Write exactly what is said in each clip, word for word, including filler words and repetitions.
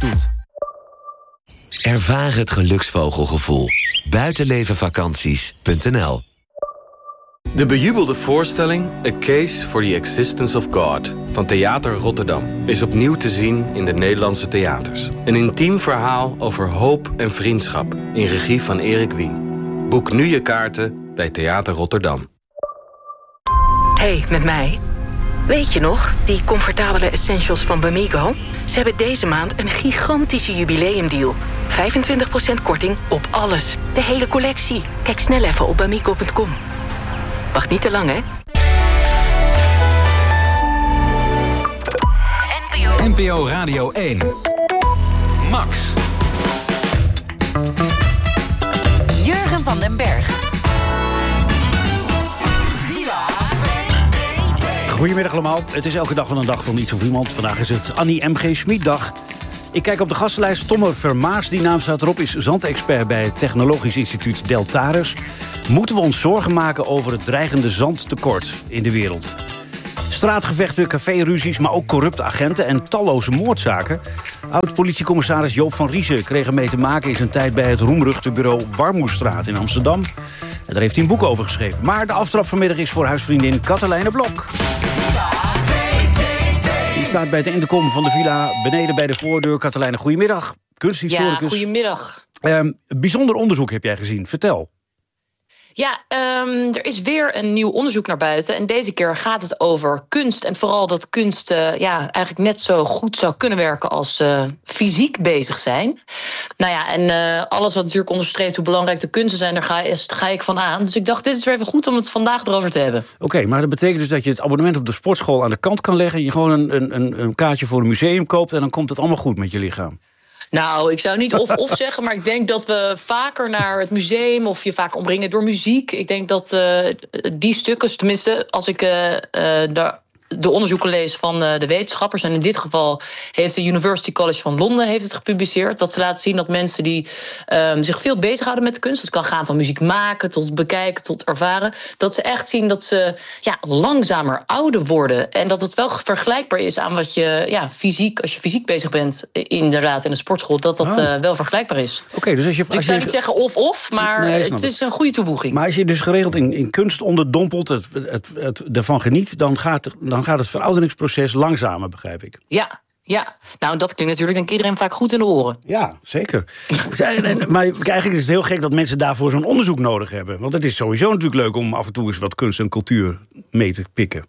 doet. Ervaar het geluksvogelgevoel. buitenlevenvakanties punt n l. De bejubelde voorstelling A Case for the Existence of God van Theater Rotterdam is opnieuw te zien in de Nederlandse theaters. Een intiem verhaal over hoop en vriendschap in regie van Erik Wien. Boek nu je kaarten bij Theater Rotterdam. Hey, met mij. Weet je nog, die comfortabele essentials van Bamigo? Ze hebben deze maand een gigantische jubileumdeal. vijfentwintig procent korting op alles. De hele collectie. Kijk snel even op bamigo punt com. Wacht niet te lang, hè? N P O Radio één. Max. Jurgen van den Berg. Goedemiddag allemaal. Het is elke dag van een dag van iets of iemand. Vandaag is het Annie M G. Schmid-dag. Ik kijk op de gastenlijst. Tomme Vermaas, die naam staat erop, is zandexpert bij het Technologisch Instituut Deltares. Moeten we ons zorgen maken over het dreigende zandtekort in de wereld? Straatgevechten, caféruzies, maar ook corrupte agenten en talloze moordzaken. Oud-politiecommissaris Joop van Riesen kreeg ermee te maken in zijn tijd bij het roemruchte bureau Warmoestraat in Amsterdam. En daar heeft hij een boek over geschreven. Maar de aftrap vanmiddag is voor huisvriendin Katelijne Blok. Die staat bij het intercom van de villa beneden bij de voordeur. Katelijne, goedemiddag. Kunsthistoricus. Ja, goedemiddag. Um, bijzonder onderzoek heb jij gezien. Vertel. Ja, um, er is weer een nieuw onderzoek naar buiten. En deze keer gaat het over kunst. En vooral dat kunst uh, ja, eigenlijk net zo goed zou kunnen werken als uh, fysiek bezig zijn. Nou ja, en uh, alles wat natuurlijk onderstreept hoe belangrijk de kunsten zijn, daar ga, daar ga ik van aan. Dus ik dacht, dit is weer even goed om het vandaag erover te hebben. Oké, okay, maar dat betekent dus dat je het abonnement op de sportschool aan de kant kan leggen. Je gewoon een, een, een kaartje voor een museum koopt en dan komt het allemaal goed met je lichaam. Nou, ik zou niet of-of zeggen, maar ik denk dat we vaker naar het museum of je vaak omringen door muziek. Ik denk dat uh, die stukken, tenminste, als ik uh, uh, de, de onderzoeken lees van uh, de wetenschappers, en in dit geval heeft de University College van Londen heeft het gepubliceerd, dat ze laten zien dat mensen die um, zich veel bezighouden met de kunst, dat kan gaan van muziek maken tot bekijken tot ervaren, dat ze echt zien dat ze ja, langzamer ouder worden. En dat het wel vergelijkbaar is aan wat je ja, fysiek, als je fysiek bezig bent, inderdaad in de sportschool, dat dat uh, wel vergelijkbaar is. Oké, okay, dus als je. Dus ik zou je... niet zeggen of-of, maar nee, het is een goede toevoeging. Maar als je dus geregeld in, in kunst onderdompelt, het, het, het, ervan geniet, dan gaat, dan gaat het verouderingsproces langzamer, begrijp ik. Ja. Ja, nou, dat klinkt natuurlijk denk ik iedereen vaak goed in de oren. Ja, zeker. Maar eigenlijk is het heel gek dat mensen daarvoor zo'n onderzoek nodig hebben. Want het is sowieso natuurlijk leuk om af en toe eens wat kunst en cultuur mee te pikken.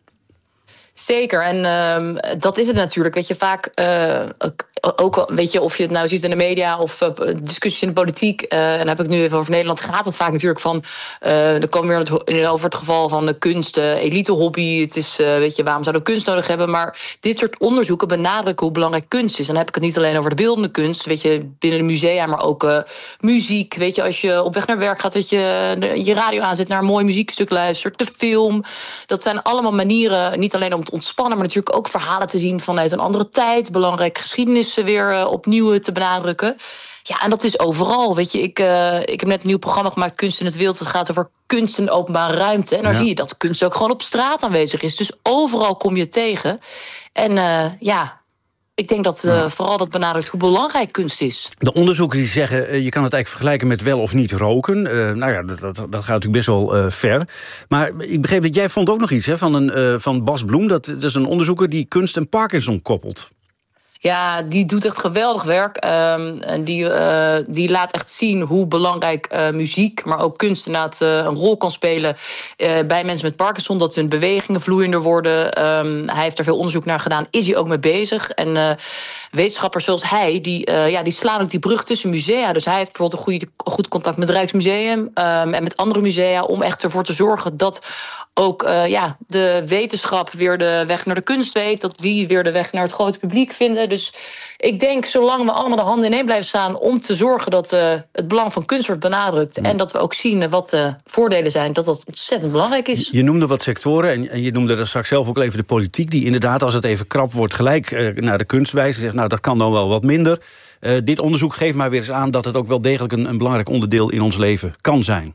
Zeker, en uh, dat is het natuurlijk. Weet je, vaak uh, ook, weet je, of je het nou ziet in de media of uh, discussies in de politiek. Uh, en dan heb ik nu even over Nederland. Gaat het vaak natuurlijk van. Uh, er komen weer het, over het geval van de kunst, uh, elite hobby. Het is, uh, weet je, waarom zouden we kunst nodig hebben? Maar dit soort onderzoeken benadrukken hoe belangrijk kunst is. En dan heb ik het niet alleen over de beeldende kunst, weet je, binnen de musea, maar ook uh, muziek. Weet je, als je op weg naar werk gaat, dat je de, je radio aanzet, naar een mooi muziekstuk luistert, de film. Dat zijn allemaal manieren, niet alleen om te ontspannen, maar natuurlijk ook verhalen te zien vanuit een andere tijd, belangrijke geschiedenissen weer uh, opnieuw te benadrukken. Ja, en dat is overal. Weet je, ik, uh, ik heb net een nieuw programma gemaakt, Kunst in het Wild. Het gaat over kunst in openbare ruimte. En dan ja. zie je dat kunst ook gewoon op straat aanwezig is. Dus overal kom je tegen. En uh, ja, ik denk dat uh, ja. vooral dat benadrukt hoe belangrijk kunst is. De onderzoekers die zeggen, uh, je kan het eigenlijk vergelijken met wel of niet roken. Uh, nou ja, dat, dat, dat gaat natuurlijk best wel uh, ver. Maar ik begreep dat jij vond ook nog iets hè, van, een, uh, van Bas Bloem. Dat, dat is een onderzoeker die kunst en Parkinson koppelt. Ja, die doet echt geweldig werk. Um, en die, uh, die laat echt zien hoe belangrijk uh, muziek, maar ook kunst inderdaad uh, een rol kan spelen uh, bij mensen met Parkinson. Dat hun bewegingen vloeiender worden. Um, hij heeft er veel onderzoek naar gedaan. Is hij ook mee bezig? En uh, wetenschappers zoals hij, die, uh, ja, die slaan ook die brug tussen musea. Dus hij heeft bijvoorbeeld een goede, goed contact met het Rijksmuseum um, en met andere musea om echt ervoor te zorgen dat ook uh, ja, de wetenschap weer de weg naar de kunst weet. Dat die weer de weg naar het grote publiek vinden. Dus ik denk, zolang we allemaal de handen ineen blijven staan om te zorgen dat uh, het belang van kunst wordt benadrukt ja. en dat we ook zien wat de voordelen zijn, dat dat ontzettend belangrijk is. Je noemde wat sectoren en, en je noemde er straks zelf ook even de politiek, die inderdaad, als het even krap wordt, gelijk uh, naar de kunst wijst en zegt, nou, dat kan dan wel wat minder. Uh, dit onderzoek geeft maar weer eens aan dat het ook wel degelijk een, een belangrijk onderdeel in ons leven kan zijn.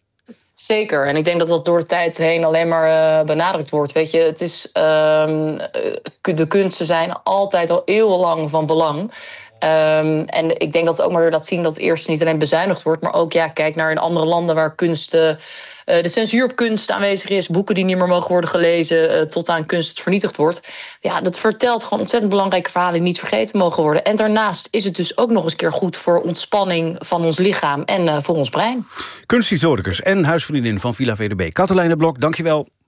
Zeker. En ik denk dat dat door de tijd heen alleen maar uh, benadrukt wordt. Weet je, het is, um, de kunsten zijn altijd al eeuwenlang van belang. Um, en ik denk dat het ook maar weer laat zien dat het eerst niet alleen bezuinigd wordt, maar ook ja, kijk naar in andere landen waar kunst, uh, de censuur op kunst aanwezig is, boeken die niet meer mogen worden gelezen, uh, tot aan kunst vernietigd wordt. Ja, dat vertelt gewoon ontzettend belangrijke verhalen die niet vergeten mogen worden. En daarnaast is het dus ook nog eens keer goed voor ontspanning van ons lichaam en uh, voor ons brein. Kunsthistoricus en huisvriendin van Villa V D B, Katelijne Blok, dankjewel.